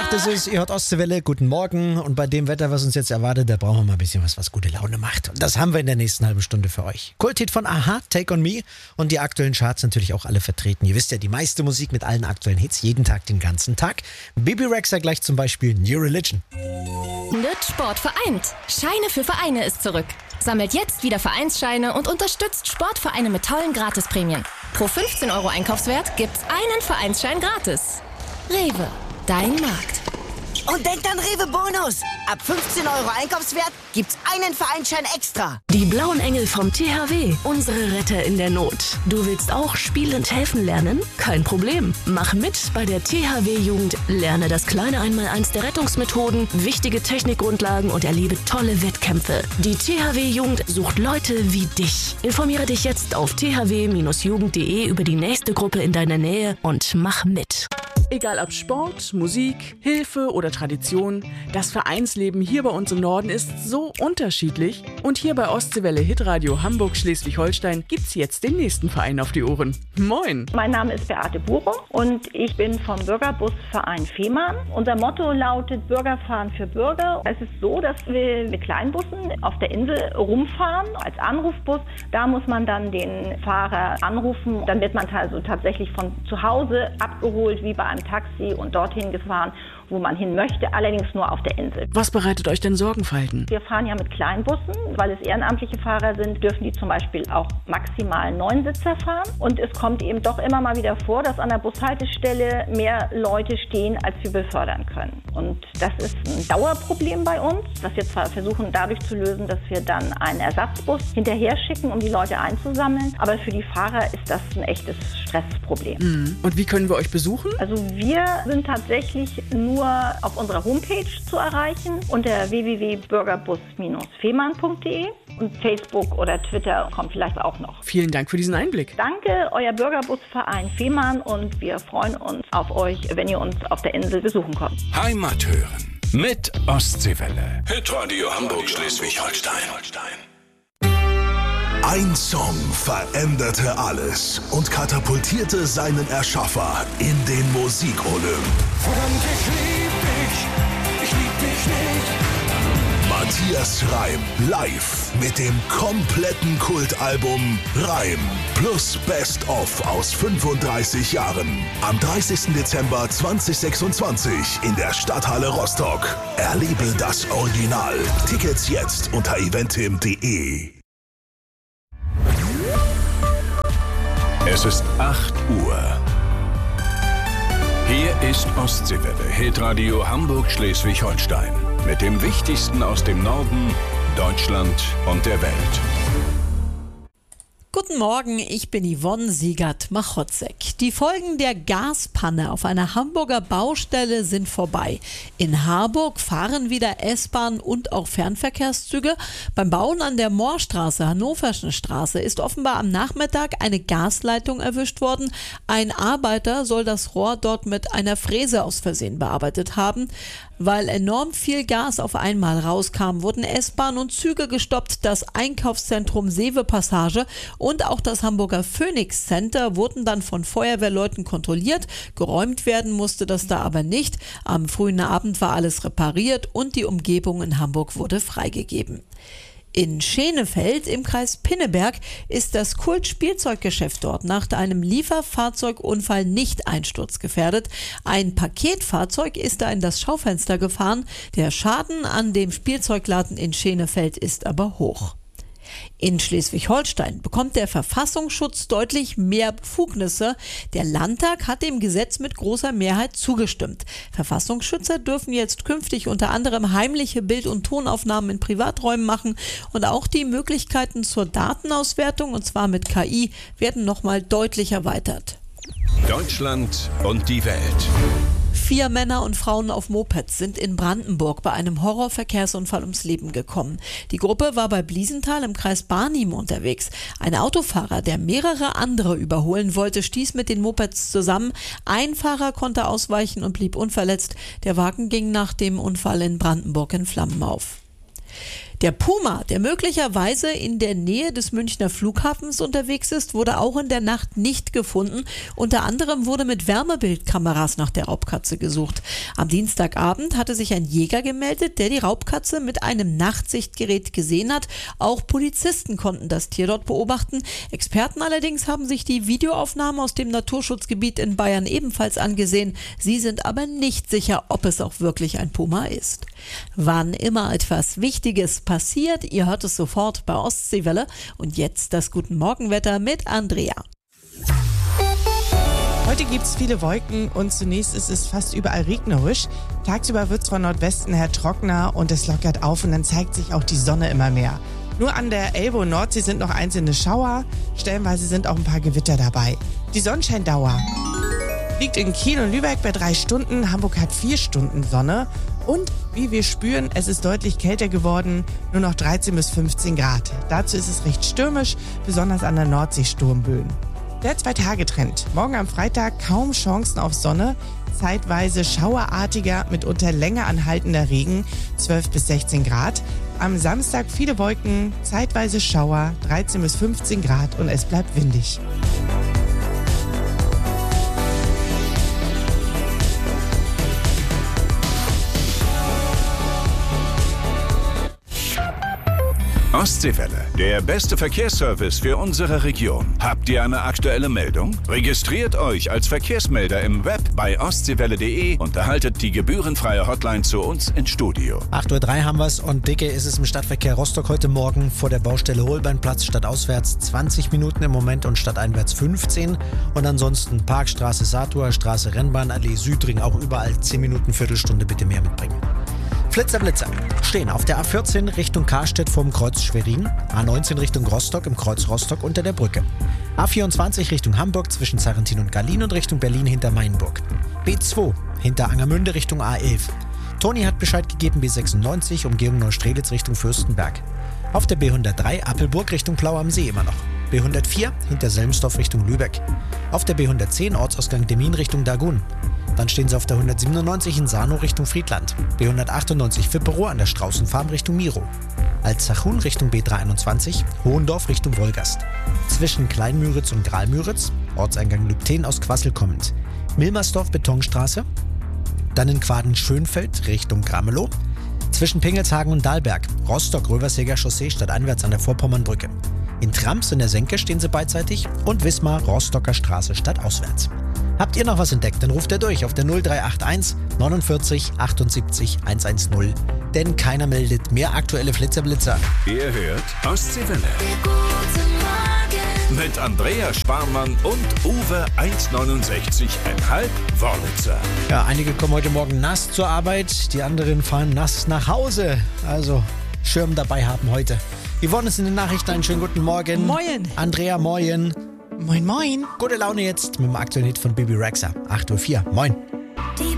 8 ist es, ihr hört Ostseewelle, guten Morgen. Und bei dem Wetter, was uns jetzt erwartet, da brauchen wir mal ein bisschen was gute Laune macht. Und das haben wir in der nächsten halben Stunde für euch. Kulthit von Aha, Take On Me und die aktuellen Charts natürlich auch alle vertreten. Ihr wisst ja, die meiste Musik mit allen aktuellen Hits, jeden Tag, den ganzen Tag. Bibi Rexha gleich zum Beispiel New Religion. Sport vereint. Scheine für Vereine ist zurück. Sammelt jetzt wieder Vereinsscheine und unterstützt Sportvereine mit tollen Gratisprämien. Pro 15 € Einkaufswert gibt's einen Vereinsschein gratis. Rewe, dein Markt. Und denkt an Rewe Bonus. Ab 15 € Einkaufswert gibt's einen Vereinsschein extra. Die Blauen Engel vom THW, unsere Retter in der Not. Du willst auch spielend helfen lernen? Kein Problem. Mach mit bei der THW-Jugend. Lerne das kleine Einmaleins der Rettungsmethoden, wichtige Technikgrundlagen und erlebe tolle Wettkämpfe. Die THW-Jugend sucht Leute wie dich. Informiere dich jetzt auf thw-jugend.de über die nächste Gruppe in deiner Nähe und mach mit. Egal ob Sport, Musik, Hilfe oder Tradition, das Vereinsleben hier bei uns im Norden ist so unterschiedlich. Und hier bei Ostseewelle Hitradio Hamburg-Schleswig-Holstein gibt's jetzt den nächsten Verein auf die Ohren. Moin! Mein Name ist Beate Buro und ich bin vom Bürgerbusverein Fehmarn. Unser Motto lautet Bürgerfahren für Bürger. Es ist so, dass wir mit Kleinbussen auf der Insel rumfahren als Anrufbus. Da muss man dann den Fahrer anrufen. Dann wird man also tatsächlich von zu Hause abgeholt, wie bei einem Taxi und dorthin gefahren, wo man hin möchte, allerdings nur auf der Insel. Was bereitet euch denn Sorgenfalten? Wir fahren ja mit Kleinbussen, weil es ehrenamtliche Fahrer sind, dürfen die zum Beispiel auch maximal 9 Sitzer fahren. Und es kommt eben doch immer mal wieder vor, dass an der Bushaltestelle mehr Leute stehen, als wir befördern können. Und das ist ein Dauerproblem bei uns, das wir zwar versuchen dadurch zu lösen, dass wir dann einen Ersatzbus hinterher schicken, um die Leute einzusammeln. Aber für die Fahrer ist das ein echtes Stressproblem. Und wie können wir euch besuchen? Also wir sind tatsächlich nur auf unserer Homepage zu erreichen unter www.bürgerbus-fehmarn.de und Facebook oder Twitter kommt vielleicht auch noch. Vielen Dank für diesen Einblick. Danke, euer Bürgerbusverein Fehmarn und wir freuen uns auf euch, wenn ihr uns auf der Insel besuchen kommt. Heimat hören mit Ostseewelle. Hitradio Hamburg-Schleswig-Holstein. Ein Song veränderte alles und katapultierte seinen Erschaffer in den Musikolymp. Verdammt, ich lieb dich nicht. Matthias Reim live mit dem kompletten Kultalbum Reim plus Best of aus 35 Jahren. Am 30. Dezember 2026 in der Stadthalle Rostock. Erlebe das Original. Tickets jetzt unter eventim.de. Es ist 8 Uhr. Hier ist Ostseewelle, Hitradio Hamburg-Schleswig-Holstein. Mit dem Wichtigsten aus dem Norden, Deutschland und der Welt. Guten Morgen, ich bin Yvonne Siegert-Machotzek. Die Folgen der Gaspanne auf einer Hamburger Baustelle sind vorbei. In Harburg fahren wieder S-Bahn und auch Fernverkehrszüge. Beim Bauen an der Moorstraße, Hannoverschen Straße, ist offenbar am Nachmittag eine Gasleitung erwischt worden. Ein Arbeiter soll das Rohr dort mit einer Fräse aus Versehen bearbeitet haben. Weil enorm viel Gas auf einmal rauskam, wurden S-Bahn und Züge gestoppt. Das Einkaufszentrum Seewe-Passage und auch das Hamburger Phoenix Center wurden dann von Feuerwehrleuten kontrolliert. Geräumt werden musste das da aber nicht. Am frühen Abend war alles repariert und die Umgebung in Hamburg wurde freigegeben. In Schenefeld im Kreis Pinneberg ist das Kult-Spielzeuggeschäft dort nach einem Lieferfahrzeugunfall nicht einsturzgefährdet. Ein Paketfahrzeug ist da in das Schaufenster gefahren. Der Schaden an dem Spielzeugladen in Schenefeld ist aber hoch. In Schleswig-Holstein bekommt der Verfassungsschutz deutlich mehr Befugnisse. Der Landtag hat dem Gesetz mit großer Mehrheit zugestimmt. Verfassungsschützer dürfen jetzt künftig unter anderem heimliche Bild- und Tonaufnahmen in Privaträumen machen und auch die Möglichkeiten zur Datenauswertung, und zwar mit KI, werden nochmal deutlich erweitert. Deutschland und die Welt. 4 Männer und Frauen auf Mopeds sind in Brandenburg bei einem Horrorverkehrsunfall ums Leben gekommen. Die Gruppe war bei Bliesenthal im Kreis Barnim unterwegs. Ein Autofahrer, der mehrere andere überholen wollte, stieß mit den Mopeds zusammen. Ein Fahrer konnte ausweichen und blieb unverletzt. Der Wagen ging nach dem Unfall in Brandenburg in Flammen auf. Der Puma, der möglicherweise in der Nähe des Münchner Flughafens unterwegs ist, wurde auch in der Nacht nicht gefunden. Unter anderem wurde mit Wärmebildkameras nach der Raubkatze gesucht. Am Dienstagabend hatte sich ein Jäger gemeldet, der die Raubkatze mit einem Nachtsichtgerät gesehen hat. Auch Polizisten konnten das Tier dort beobachten. Experten allerdings haben sich die Videoaufnahmen aus dem Naturschutzgebiet in Bayern ebenfalls angesehen. Sie sind aber nicht sicher, ob es auch wirklich ein Puma ist. Wann immer etwas Wichtiges passiert, ihr hört es sofort bei Ostseewelle. Und jetzt das Guten Morgenwetter mit Andrea. Heute gibt es viele Wolken und zunächst ist es fast überall regnerisch. Tagsüber wird es von Nordwesten her trockener und es lockert auf und dann zeigt sich auch die Sonne immer mehr. Nur an der Elbe und Nordsee sind noch einzelne Schauer, stellenweise sind auch ein paar Gewitter dabei. Die Sonnenscheindauer liegt in Kiel und Lübeck bei 3 Stunden, Hamburg hat 4 Stunden Sonne und wie wir spüren, es ist deutlich kälter geworden, nur noch 13 bis 15 Grad. Dazu ist es recht stürmisch, besonders an der Nordsee Sturmböen. Der 2-Tage-Trend. Morgen am Freitag kaum Chancen auf Sonne, zeitweise schauerartiger, mitunter länger anhaltender Regen, 12 bis 16 Grad. Am Samstag viele Wolken, zeitweise Schauer, 13 bis 15 Grad und es bleibt windig. Ostseewelle, der beste Verkehrsservice für unsere Region. Habt ihr eine aktuelle Meldung? Registriert euch als Verkehrsmelder im Web bei ostseewelle.de und erhaltet die gebührenfreie Hotline zu uns ins Studio. 8:03 Uhr haben wir es und dicke ist es im Stadtverkehr Rostock heute Morgen vor der Baustelle Holbeinplatz stadtauswärts 20 Minuten im Moment und stadteinwärts 15. Und ansonsten Parkstraße, Sator, Straße, Rennbahnallee, Südring, auch überall 10 Minuten, Viertelstunde bitte mehr mitbringen. Blitzer stehen auf der A14 Richtung Karstedt vorm Kreuz Schwerin, A19 Richtung Rostock im Kreuz Rostock unter der Brücke, A24 Richtung Hamburg zwischen Sarrentin und Gallien und Richtung Berlin hinter Mainburg, B2 hinter Angermünde Richtung A11. Toni hat Bescheid gegeben, B96 Umgehung Neustrelitz Richtung Fürstenberg. Auf der B103 Appelburg Richtung Plau am See immer noch. B104 hinter Selmsdorf Richtung Lübeck. Auf der B110 Ortsausgang Demmin Richtung Dagun. Dann stehen sie auf der 197 in Sarnow Richtung Friedland. B198 Fipperow an der Straußenfarm Richtung Miro. Alzachun Richtung B321, Hohendorf Richtung Wolgast. Zwischen Kleinmüritz und Gralmüritz, Ortseingang Lübten aus Quassel kommend. Milmersdorf Betonstraße. Dann in Quaden-Schönfeld Richtung Gramelow. Zwischen Pingelshagen und Dahlberg, Rostock-Röversäger Chaussee stadteinwärts an der Vorpommernbrücke. In Trams in der Senke stehen sie beidseitig und Wismar Rostocker Straße stadtauswärts. Habt ihr noch was entdeckt, dann ruft ihr durch auf der 0381 49 78 110. Denn keiner meldet mehr aktuelle Flitzer. Ihr hört Ostseewelle. Mit Andrea Sparmann und Uwe 1,69,5 Wörlitzer. Ja, einige kommen heute Morgen nass zur Arbeit, die anderen fahren nass nach Hause. Also Schirm dabei haben heute. Yvonne ist in den Nachrichten, einen schönen guten Morgen. Moin. Andrea, moin. Moin, moin. Gute Laune jetzt mit dem aktuellen Hit von Bibi Rexha. 8:04 Uhr. Moin.